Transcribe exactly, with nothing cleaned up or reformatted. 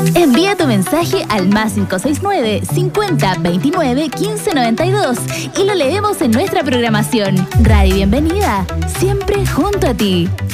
Envía tu mensaje al más cinco seis nueve, cincuenta, veintinueve, quince, noventa y dos y lo leemos en nuestra programación. Radio Bienvenida, siempre junto a ti.